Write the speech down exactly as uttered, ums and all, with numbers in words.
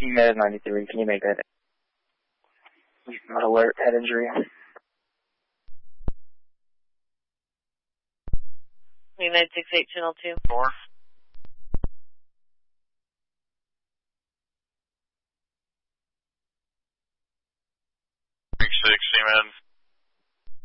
C Med ninety-three, can you make that? Not alert, head injury. United six eight, channel two. Four. Six, C-Med.